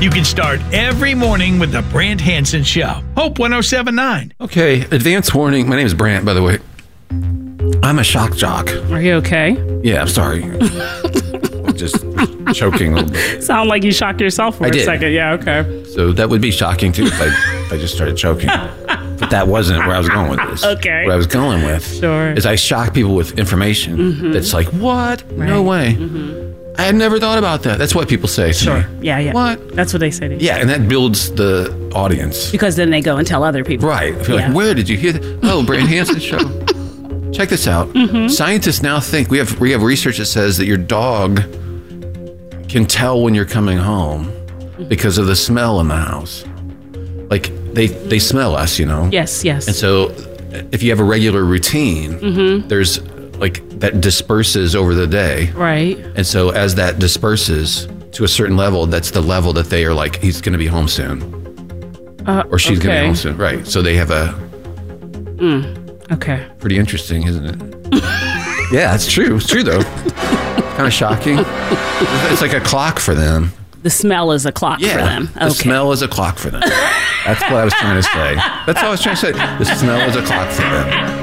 You can start every morning with the Brant Hansen Show. Hope 107.9. Okay, advance warning. My name is Brant, by the way. I'm a shock jock. Are you okay? Yeah, I'm sorry. I'm just choking a little bit. Sound like you shocked yourself for a second. Yeah, okay. So that would be shocking, too, if I just started choking. But that wasn't where I was going with this. Okay. What I was going with is I shock people with information that's like, what? Right. No way. I had never thought about that. That's what people say to me. Yeah. What? That's what they say to you. Yeah, and that builds the audience. Because then they go and tell other people. Right. If you're like, where did you hear that? Oh, Brant Hansen Show. Check this out. Scientists now think, we have research that says that your dog can tell when you're coming home because of the smell in the house. Like, they smell us, you know? Yes. And so if you have a regular routine, there's like that disperses over the day. Right. And so as that disperses to a certain level, that's the level that they are like, he's going to be home soon. Or she's going to be home soon. Right. So they have a... Okay. Pretty interesting, isn't it? Yeah, it's true. It's true, though. Kind of shocking. It's like a clock for them. The smell is a clock for them. The smell is a clock for them. That's what I was trying to say. That's what I was trying to say. The smell is a clock for them.